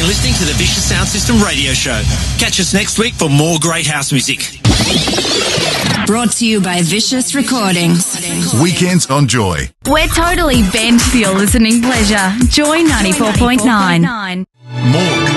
listening to the Vicious Sound System radio show. Catch us next week for more great house music. Brought to you by Vicious Recordings. Weekends on Joy. We're totally bent for your listening pleasure. Joy 94.9. More